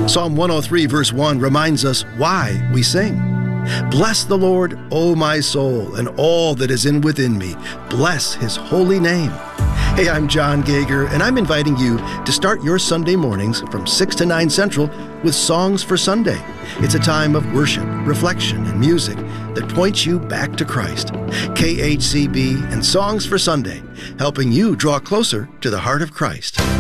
Psalm 103 verse 1 reminds us why we sing. Bless the Lord, O my soul, and all that is within me. Bless his holy name. Hey, I'm John Gager, and I'm inviting you to start your Sunday mornings from 6 to 9 Central with Songs for Sunday. It's a time of worship, reflection, and music that points you back to Christ. KHCB and Songs for Sunday, helping you draw closer to the heart of Christ.